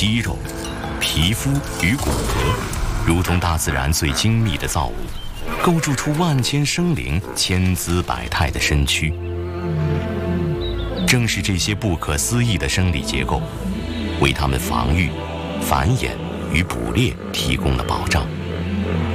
肌肉、皮肤与骨骼，如同大自然最精密的造物，构筑出万千生灵千姿百态的身躯。正是这些不可思议的生理结构，为它们防御、繁衍与捕猎提供了保障。